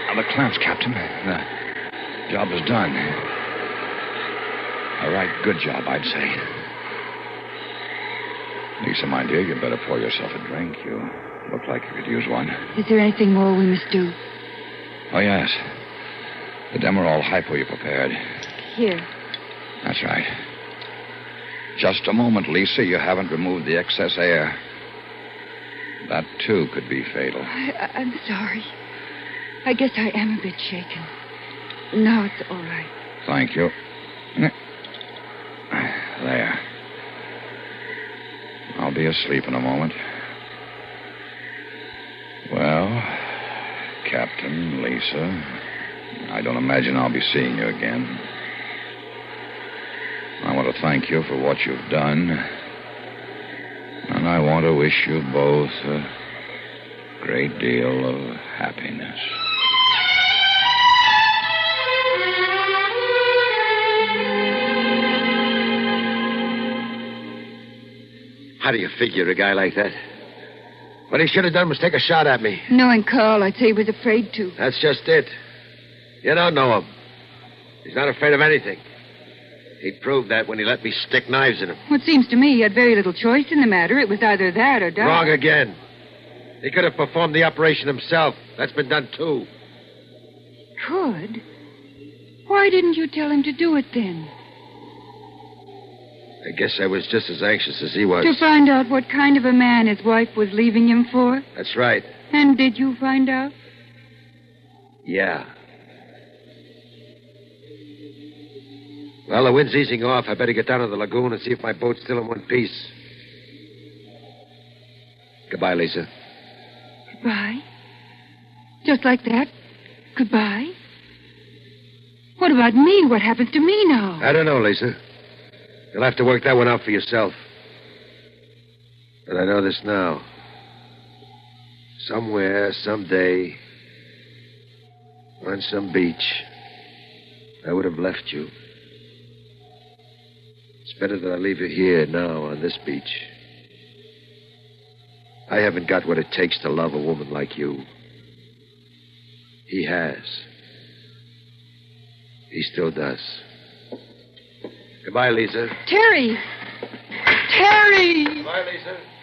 The clamps, Captain. The job is done. A right good job, I'd say. Lisa, my dear, you'd better pour yourself a drink. You look like you could use one. Is there anything more we must do? Oh, yes. The Demerol hypo you prepared. Here. That's right. Just a moment, Lisa. You haven't removed the excess air. That, too, could be fatal. I'm sorry. I guess I am a bit shaken. Now it's all right. Thank you. There. I'll be asleep in a moment. Well, Captain, Lisa, I don't imagine I'll be seeing you again. I want to thank you for what you've done. And I want to wish you both a great deal of happiness. How do you figure a guy like that? What he should have done was take a shot at me. Knowing Carl, I'd say he was afraid to. That's just it. You don't know him. He's not afraid of anything. He proved that when he let me stick knives in him. Well, it seems to me he had very little choice in the matter. It was either that or die. Wrong again. He could have performed the operation himself. That's been done, too. Could? Why didn't you tell him to do it then? I guess I was just as anxious as he was. To find out what kind of a man his wife was leaving him for? That's right. And did you find out? Yeah. Well, the wind's easing off. I better get down to the lagoon and see if my boat's still in one piece. Goodbye, Lisa. Goodbye? Just like that? Goodbye? What about me? What happens to me now? I don't know, Lisa. You'll have to work that one out for yourself. But I know this now. Somewhere, someday, on some beach, I would have left you. It's better that I leave you here now on this beach. I haven't got what it takes to love a woman like you. He has. He still does. Goodbye, Lisa. Terry! Terry! Goodbye, Lisa.